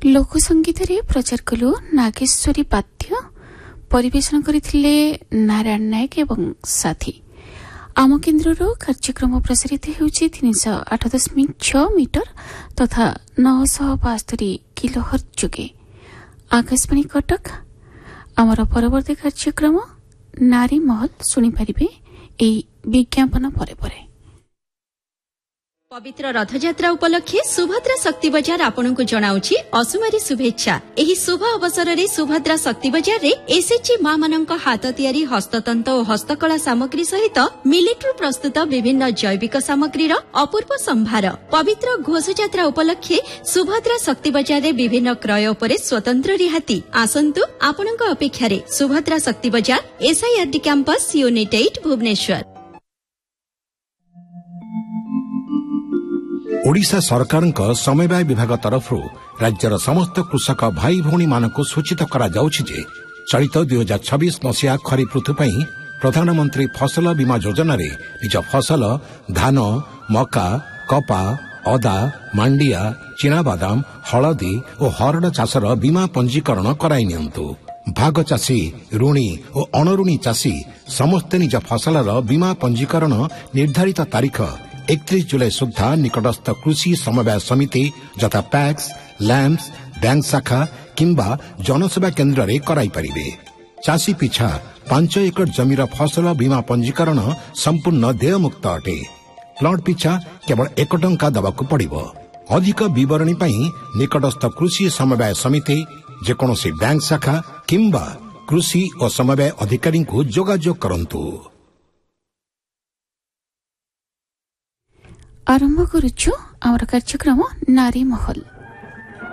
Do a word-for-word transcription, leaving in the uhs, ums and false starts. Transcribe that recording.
लोकसंगीत प्रचार कलु नागेश्वरी बाद्य परिवेशन करथिले नारायण नायक एवं साथी। आम केन्द्र कार्यक्रम प्रसारित होउछि तीन सौ आठ दशमिक छह मीटर तथा नौ सौ बास्तरी किलोहर्ट्ज जुगे। आकाशवाणी कटक। आमर परवर्ती कार्यक्रम नारी महल सुनि परिबे एई विज्ञापन परे परे। पवित्र रथयात्रा उपलक्षे सुभद्रा शक्ति बजार आपनकु जणाउछि असुमारी शुभेच्छा। एही शुभ अवसर रे सुभद्रा शक्ति बजार रे एसएचजी मां मानक हाथ तियारी हस्ततंत और हस्तकला सामग्री सहित मिलिट्रु प्रस्तुत विभिन्न जैविक सामग्रीर अपूर्व संभार। पवित्र घोषयात्रा उपलक्षे सुभद्रा शक्ति बजार रे विभिन्न क्रय उपरे स्वतंत्र रिहाती। आसंतु आपनक अपेक्षा रे सुभद्रा शक्ति बजार एसआईआरडी कैंपस यूनिट आठ भुवनेश्वर। ओडिशा सरकारक समवाय विभाग तरफ राज्यर समस्त कृषक भाई भौणी मानक सूचित करा जाउछि जे चलित दुई हजार छब्बीस मसीहा खरीफ ऋतु पई प्रधानमंत्री फसल बीमा योजना रे निज फसल धान मका कपा अदा मांडिया चिनाबादाम हलदी और हरड चाषर बीमा पंजीकरण कराई नियंतु। भाग चाषी ऋणी और अणऋणी चाषी समस्ते निज फसलर बीमा पंजीकरण निर्धारित तारीख एकतीस जुलाई सुधा निकटस्थ कृषि समवाय समिति यथा पैक्स लैम्प्स बैंक शाखा किंबा जनसेवा केन्द्र रे कराई परिबे। चाषी पिछा पांच एकड़ जमीर फसल बीमा पंजीकरण संपूर्ण देयमुक्त अटे। प्लॉट पिछा केवल एक टंका दबाकू पड़िबो। अधिक विवरणी पई निकटस्थ कृषि समवाय समिति जेकोनोसी बैंक शाखा किंबा कृषि और समवाय अधिकारी को जोगाजोग करंतु। आरंभ करुछु आमर कार्यक्रम नारी महल।